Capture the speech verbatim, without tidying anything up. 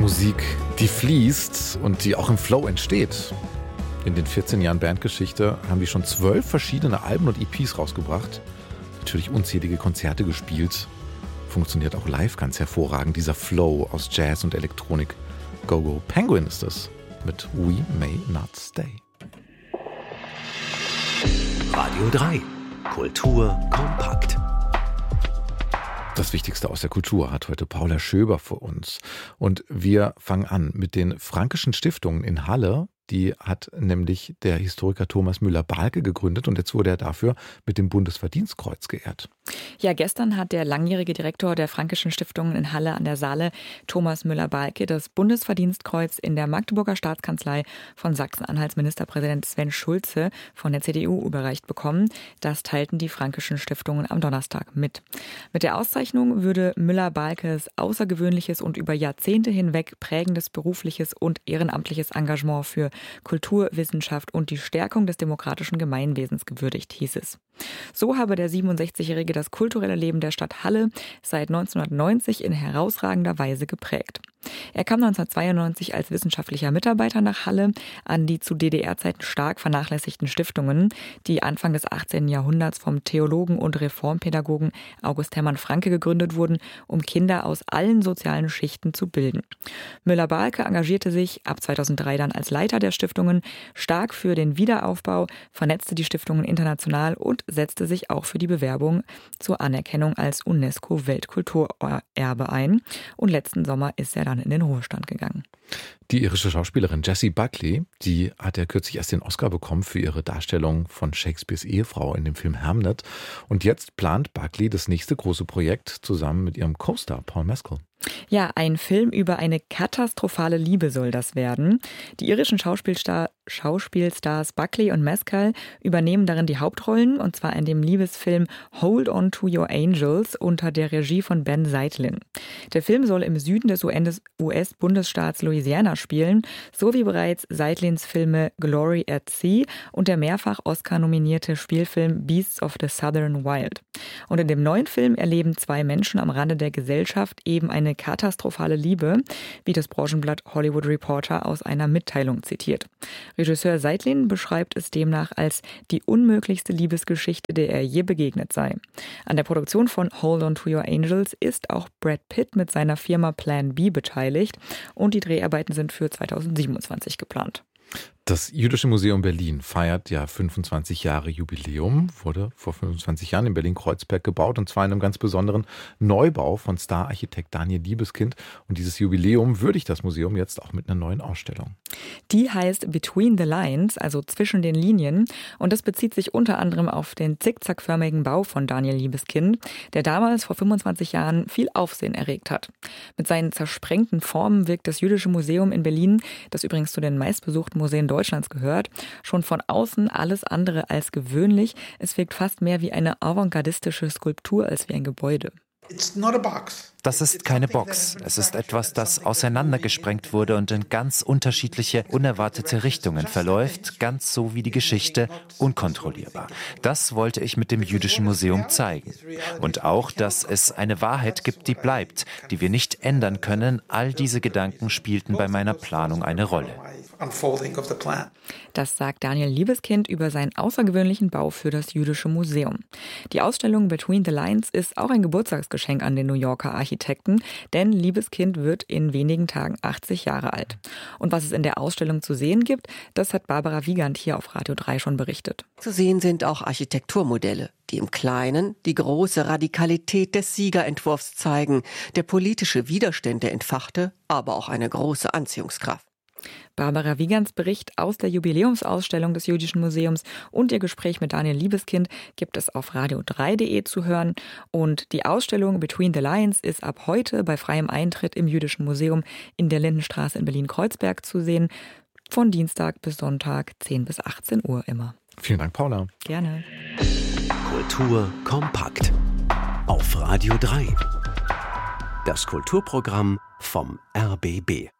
Musik, die fließt und die auch im Flow entsteht. In den vierzehn Jahren Bandgeschichte haben die schon zwölf verschiedene Alben und E Ps rausgebracht. Natürlich unzählige Konzerte gespielt. Funktioniert auch live ganz hervorragend, dieser Flow aus Jazz und Elektronik. Go Go Penguin ist es mit We May Not Stay. Radio drei. Kultur kompakt. Das Wichtigste aus der Kultur hat heute Paula Schöber für uns. Und wir fangen an mit den Frankischen Stiftungen in Halle. Die hat nämlich der Historiker Thomas Müller-Balke gegründet und jetzt wurde er dafür mit dem Bundesverdienstkreuz geehrt. Ja, gestern hat der langjährige Direktor der Frankischen Stiftungen in Halle an der Saale, Thomas Müller-Balke, das Bundesverdienstkreuz in der Magdeburger Staatskanzlei von Sachsen-Anhalts Ministerpräsident Sven Schulze von der C D U überreicht bekommen. Das teilten die Frankischen Stiftungen am Donnerstag mit. Mit der Auszeichnung würde Müller-Balkes außergewöhnliches und über Jahrzehnte hinweg prägendes berufliches und ehrenamtliches Engagement für Kultur, Wissenschaft und die Stärkung des demokratischen Gemeinwesens gewürdigt, hieß es. So habe der siebenundsechzigjährige das kulturelle Leben der Stadt Halle seit neunzehnhundertneunzig in herausragender Weise geprägt. Er kam neunzehnhundertzweiundneunzig als wissenschaftlicher Mitarbeiter nach Halle an die zu D D R-Zeiten stark vernachlässigten Stiftungen, die Anfang des achtzehnten Jahrhunderts vom Theologen und Reformpädagogen August Hermann Francke gegründet wurden, um Kinder aus allen sozialen Schichten zu bilden. Müller-Balke engagierte sich ab zweitausenddrei dann als Leiter der Stiftungen stark für den Wiederaufbau, vernetzte die Stiftungen international und setzte sich auch für die Bewerbung zur Anerkennung als UNESCO-Weltkulturerbe ein. Und letzten Sommer ist er dann in den Ruhestand gegangen. Die irische Schauspielerin Jessie Buckley, die hat ja kürzlich erst den Oscar bekommen für ihre Darstellung von Shakespeares Ehefrau in dem Film Hamlet. Und jetzt plant Buckley das nächste große Projekt zusammen mit ihrem Co-Star Paul Mescal. Ja, ein Film über eine katastrophale Liebe soll das werden. Die irischen Schauspielstar, Schauspielstars Buckley und Mescal übernehmen darin die Hauptrollen, und zwar in dem Liebesfilm Hold On To Your Angels unter der Regie von Ben Zeitlin. Der Film soll im Süden des U S-Bundesstaats Louisiana spielen, so wie bereits Zeitlins Filme Glory at Sea und der mehrfach Oscar-nominierte Spielfilm Beasts of the Southern Wild. Und in dem neuen Film erleben zwei Menschen am Rande der Gesellschaft eben eine katastrophale Liebe, wie das Branchenblatt Hollywood Reporter aus einer Mitteilung zitiert. Regisseur Zeitlin beschreibt es demnach als die unmöglichste Liebesgeschichte, der er je begegnet sei. An der Produktion von Hold On To Your Angels ist auch Brad Pitt mit seiner Firma Plan B beteiligt und die Dreharbeiten sind für zweitausendsiebenundzwanzig geplant. Das Jüdische Museum Berlin feiert ja fünfundzwanzig Jahre Jubiläum, wurde vor fünfundzwanzig Jahren in Berlin-Kreuzberg gebaut und zwar in einem ganz besonderen Neubau von Stararchitekt Daniel Liebeskind. Und dieses Jubiläum würdigt das Museum jetzt auch mit einer neuen Ausstellung. Die heißt Between the Lines, also zwischen den Linien. Und das bezieht sich unter anderem auf den zickzackförmigen Bau von Daniel Liebeskind, der damals vor fünfundzwanzig Jahren viel Aufsehen erregt hat. Mit seinen zersprengten Formen wirkt das Jüdische Museum in Berlin, das übrigens zu den meistbesuchten Museen Deutschlands gehört, schon von außen alles andere als gewöhnlich. Es wirkt fast mehr wie eine avantgardistische Skulptur als wie ein Gebäude. Das ist keine Box. Es ist etwas, das auseinandergesprengt wurde und in ganz unterschiedliche, unerwartete Richtungen verläuft, ganz so wie die Geschichte, unkontrollierbar. Das wollte ich mit dem Jüdischen Museum zeigen. Und auch, dass es eine Wahrheit gibt, die bleibt, die wir nicht ändern können. All diese Gedanken spielten bei meiner Planung eine Rolle. Das sagt Daniel Liebeskind über seinen außergewöhnlichen Bau für das Jüdische Museum. Die Ausstellung Between the Lines ist auch ein Geburtstagsgeschenk an den New Yorker Architekten, denn Liebeskind wird in wenigen Tagen achtzig Jahre alt. Und was es in der Ausstellung zu sehen gibt, das hat Barbara Wiegand hier auf Radio drei schon berichtet. Zu sehen sind auch Architekturmodelle, die im Kleinen die große Radikalität des Siegerentwurfs zeigen, der politische Widerstände entfachte, aber auch eine große Anziehungskraft. Barbara Wiegands Bericht aus der Jubiläumsausstellung des Jüdischen Museums und ihr Gespräch mit Daniel Liebeskind gibt es auf radio drei punkt de zu hören. Und die Ausstellung Between the Lines ist ab heute bei freiem Eintritt im Jüdischen Museum in der Lindenstraße in Berlin-Kreuzberg zu sehen. Von Dienstag bis Sonntag zehn bis achtzehn Uhr immer. Vielen Dank, Paula. Gerne. Kultur kompakt. Auf Radio drei. Das Kulturprogramm vom R B B.